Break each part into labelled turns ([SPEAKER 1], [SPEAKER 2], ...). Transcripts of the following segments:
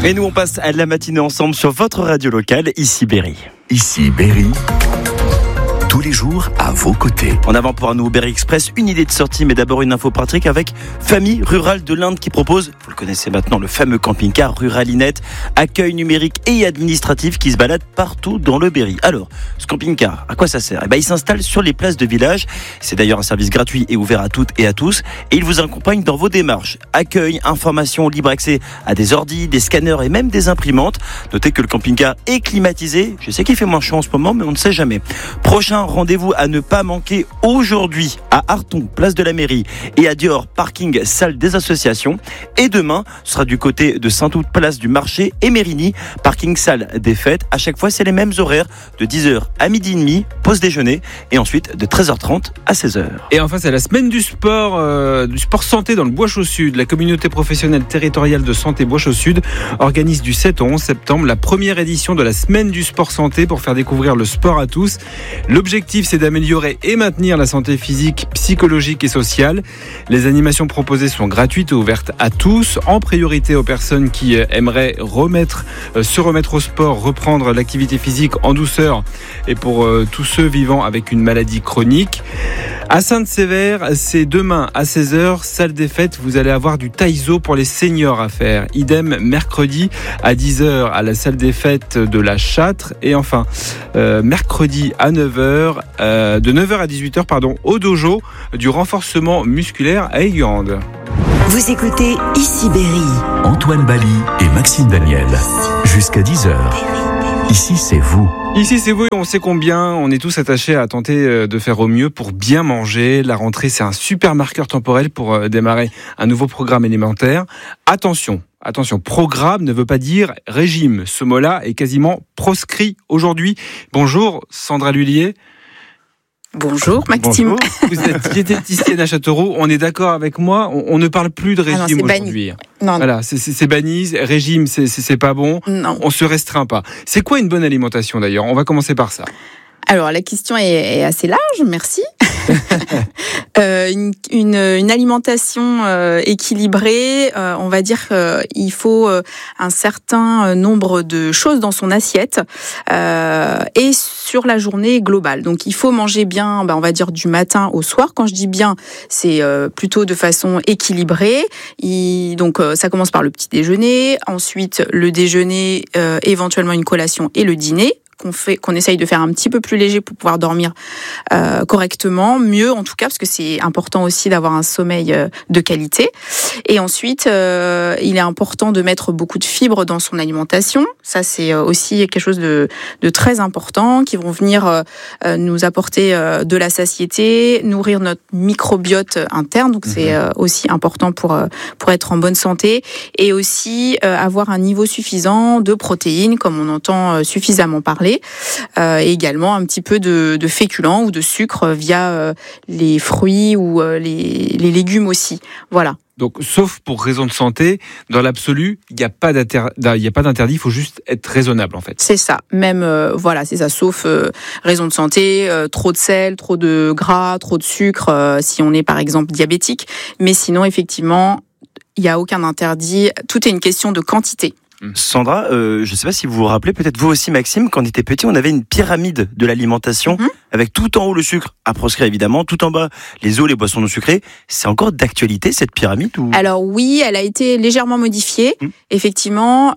[SPEAKER 1] Et nous, on passe à la matinée ensemble sur votre radio locale, ici Berry.
[SPEAKER 2] Ici Berry. Tous les jours à vos côtés.
[SPEAKER 1] En avant pour un nouveau Berry Express, une idée de sortie, mais d'abord une info pratique avec Famille Rurale de l'Inde qui propose, vous le connaissez maintenant, le fameux camping-car Ruralinette, accueil numérique et administratif qui se balade partout dans le Berry. Alors, ce camping-car, à quoi ça sert ? Il s'installe sur les places de village. C'est d'ailleurs un service gratuit et ouvert à toutes et à tous. Et il vous accompagne dans vos démarches. Accueil, information, libre accès à des ordis, des scanners et même des imprimantes. Notez que le camping-car est climatisé. Je sais qu'il fait moins chaud en ce moment, mais on ne sait jamais. Prochain rendez-vous à ne pas manquer aujourd'hui à Arton, place de la mairie, et à Dior, parking, salle des associations. Et demain, ce sera du côté de Saint-Août, place du marché, et Mérigny, parking, salle des fêtes. À chaque fois, c'est les mêmes horaires, de 10h à midi et demi, pause déjeuner, et ensuite de 13h30 à 16h.
[SPEAKER 3] Et enfin, c'est la semaine du sport santé dans le Bois-Chaud-Sud. La communauté professionnelle territoriale de santé Bois-Chaud-Sud organise du 7 au 11 septembre la première édition de la semaine du sport santé pour faire découvrir le sport à tous. L'objectif, c'est d'améliorer et maintenir la santé physique, psychologique et sociale. Les animations proposées sont gratuites et ouvertes à tous, en priorité aux personnes qui aimeraient se remettre au sport, reprendre l'activité physique en douceur, et pour tous ceux vivant avec une maladie chronique. À Sainte-Sévère, c'est demain à 16h, salle des fêtes, vous allez avoir du taïso pour les seniors à faire. Idem mercredi à 10h à la salle des fêtes de la Châtre. Et enfin, mercredi à 9h, de 9h à 18h, au dojo du renforcement musculaire à Aiguande.
[SPEAKER 4] Vous écoutez Ici Berry.
[SPEAKER 2] Antoine Bali et Maxime Daniel. Jusqu'à 10h. Ici, c'est vous.
[SPEAKER 3] Ici, c'est vous et on sait combien on est tous attachés à tenter de faire au mieux pour bien manger. La rentrée, c'est un super marqueur temporel pour démarrer un nouveau programme alimentaire. Attention, programme ne veut pas dire régime. Ce mot-là est quasiment proscrit aujourd'hui. Bonjour, Sandra Lullier.
[SPEAKER 5] Bonjour Maxime.
[SPEAKER 3] Bonjour. Vous êtes diététicienne à Châteauroux. On est d'accord avec moi, on ne parle plus de régime aujourd'hui.
[SPEAKER 5] Non.
[SPEAKER 3] Voilà, c'est banni. Régime, c'est pas bon.
[SPEAKER 5] Non.
[SPEAKER 3] On se restreint pas. C'est quoi une bonne alimentation d'ailleurs ? On va commencer par ça.
[SPEAKER 5] Alors la question est assez large, merci. Une alimentation équilibrée, on va dire qu'il faut un certain nombre de choses dans son assiette et sur la journée globale. Donc il faut manger bien, on va dire du matin au soir. Quand je dis bien, c'est plutôt de façon équilibrée. Donc ça commence par le petit déjeuner, ensuite le déjeuner, éventuellement une collation et le dîner. Qu'on essaye de faire un petit peu plus léger pour pouvoir dormir correctement, mieux en tout cas, parce que c'est important aussi d'avoir un sommeil de qualité. Et ensuite, il est important de mettre beaucoup de fibres dans son alimentation. Ça, c'est aussi quelque chose de très important, qui vont venir nous apporter de la satiété, nourrir notre microbiote interne. Donc, c'est aussi important pour être en bonne santé. Et aussi avoir un niveau suffisant de protéines, comme on entend suffisamment parler. Et également un petit peu de féculents ou de sucre via les fruits ou les légumes aussi. Voilà.
[SPEAKER 3] Donc, sauf pour raison de santé, dans l'absolu, il n'y a pas d'interdit, il faut juste être raisonnable en fait.
[SPEAKER 5] C'est ça, même c'est ça, sauf raison de santé, trop de sel, trop de gras, trop de sucre, si on est par exemple diabétique. Mais sinon, effectivement, il n'y a aucun interdit, tout est une question de quantité.
[SPEAKER 1] Sandra, je ne sais pas si vous vous rappelez, peut-être vous aussi Maxime, quand on était petit, on avait une pyramide de l'alimentation avec tout en haut le sucre à proscrire évidemment, tout en bas les eaux, les boissons non sucrées. C'est encore d'actualité cette pyramide ou...
[SPEAKER 5] Alors oui, elle a été légèrement modifiée. Effectivement,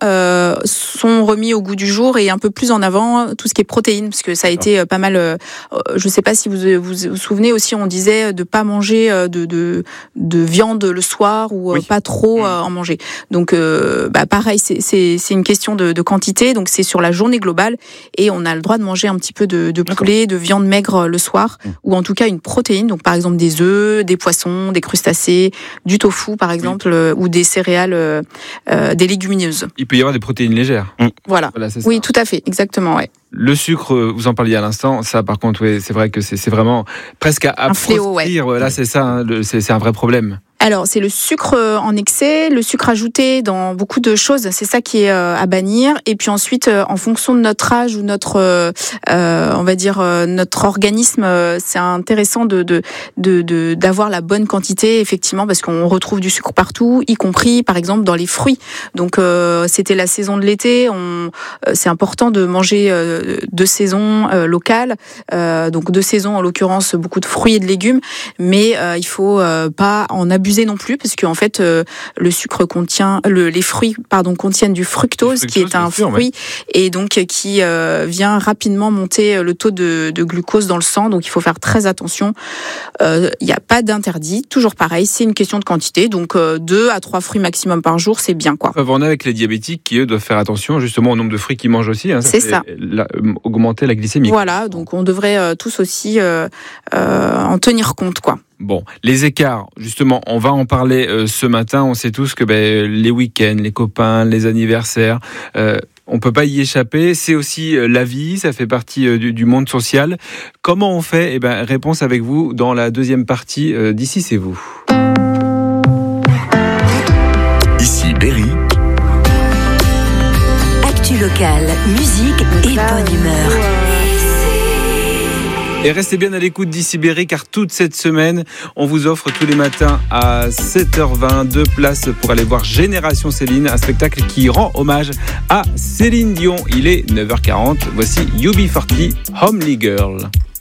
[SPEAKER 5] sont remis au goût du jour et un peu plus en avant tout ce qui est protéines, parce que ça a été pas mal. Je ne sais pas si vous souvenez aussi, on disait de pas manger de viande le soir ou pas trop en manger. Donc pareil, c'est une question de quantité, donc c'est sur la journée globale et on a le droit de manger un petit peu de poulet, de viande maigre le soir, ou en tout cas une protéine, donc par exemple des œufs, des poissons, des crustacés, du tofu par exemple, ou des céréales, des légumineuses.
[SPEAKER 3] Il peut y avoir des protéines légères.
[SPEAKER 5] Voilà c'est ça. Oui, tout à fait, exactement, ouais.
[SPEAKER 3] Le sucre, vous en parliez à l'instant, ça par contre, c'est vrai que c'est vraiment presque à
[SPEAKER 5] un fléau,
[SPEAKER 3] proscrire. Là, c'est ça, c'est un vrai problème.
[SPEAKER 5] Alors, c'est le sucre en excès, le sucre ajouté dans beaucoup de choses, c'est ça qui est à bannir. Et puis ensuite, en fonction de notre âge ou notre, on va dire notre organisme, c'est intéressant d'avoir la bonne quantité, effectivement, parce qu'on retrouve du sucre partout, y compris, par exemple, dans les fruits. Donc, c'était la saison de l'été. C'est important de manger de saison locale. Donc, de saison, en l'occurrence, beaucoup de fruits et de légumes, mais il faut pas en abuser non plus, parce qu'en fait le sucre contient les fruits contiennent du fructose, qui est un fruit, et donc qui vient rapidement monter le taux de glucose dans le sang, donc il faut faire très attention. Il n'y a pas d'interdit, toujours pareil, c'est une question de quantité, donc 2 à 3 fruits maximum par jour, c'est bien, quoi.
[SPEAKER 3] On a avec les diabétiques qui eux doivent faire attention justement au nombre de fruits qu'ils mangent aussi,
[SPEAKER 5] c'est ça.
[SPEAKER 3] Augmenter la glycémie.
[SPEAKER 5] Voilà, donc on devrait tous aussi en tenir compte, quoi.
[SPEAKER 3] Bon, les écarts, justement, on va en parler ce matin. On sait tous que les week-ends, les copains, les anniversaires, on peut pas y échapper. C'est aussi la vie, ça fait partie du monde social. Comment on fait ? Réponse avec vous dans la deuxième partie d'Ici c'est vous.
[SPEAKER 2] Ici Berry.
[SPEAKER 4] Actu locale, musique et bonne humeur.
[SPEAKER 3] Et restez bien à l'écoute d'Ici Berry, car toute cette semaine, on vous offre tous les matins à 7h20 2 places pour aller voir Génération Céline, un spectacle qui rend hommage à Céline Dion. Il est 9h40, voici UB40, Homely Girl.